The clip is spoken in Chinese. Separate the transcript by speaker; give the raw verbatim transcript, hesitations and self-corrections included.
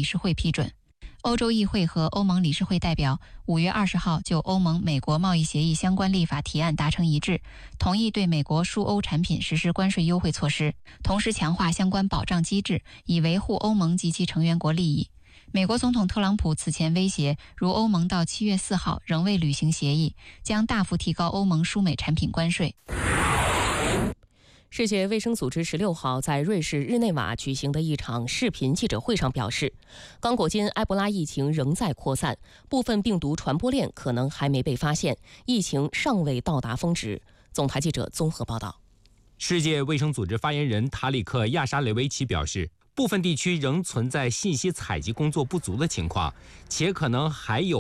Speaker 1: 理事会批准。欧洲议会和欧盟理事会代表五月二十号就欧盟美国贸易协议相关立法提案达成一致，同意对美国输欧产品实施关税优惠措施，同时强化相关保障机制，以维护欧盟及其成员国利益。美国总统特朗普此前威胁，如欧盟到七月四号仍未履行协议，将大幅提高欧盟输美产品关税。
Speaker 2: 世界卫生组织十六号在瑞士日内瓦举行的一场视频记者会上表示，刚果金埃博拉疫情仍在扩散，部分病毒传播链可能还没被发现，疫情尚未到达峰值。总台记者综合报道。
Speaker 3: 世界卫生组织发言人塔里克·亚沙雷维奇表示，部分地区仍存在信息采集工作不足的情况，且可能还有